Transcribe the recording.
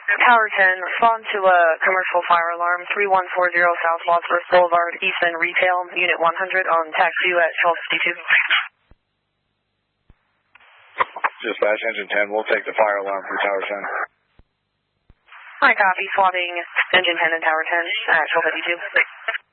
Tower 10, respond to a commercial fire alarm, 3140 South Wadsworth Boulevard, Easton Retail, Unit 100 on tax 2 at 1252. Dispatch, Engine 10, we'll take the fire alarm for Tower 10. Hi, copy, swabbing Engine 10 and Tower 10 at 1252.